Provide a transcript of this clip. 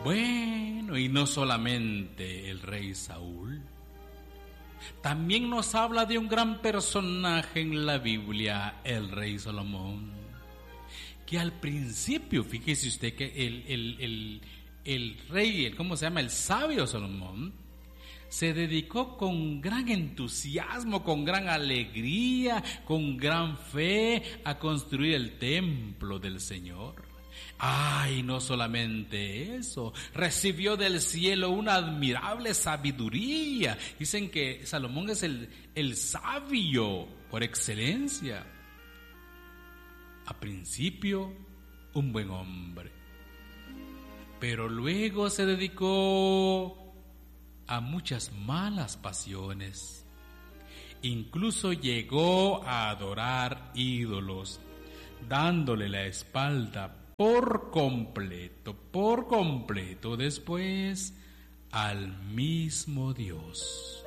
Bueno, y no solamente el rey Saúl, también nos habla de un gran personaje en la Biblia, el rey Salomón, que al principio, fíjese usted que el rey, ¿cómo se llama? El sabio Salomón, se dedicó con gran entusiasmo, con gran alegría, con gran fe a construir el templo del Señor. Ay, no solamente eso, recibió del cielo una admirable sabiduría. Dicen que Salomón es el sabio por excelencia. A principio, un buen hombre, pero luego se dedicó a muchas malas pasiones. Incluso llegó a adorar ídolos, dándole la espalda por completo después al mismo Dios.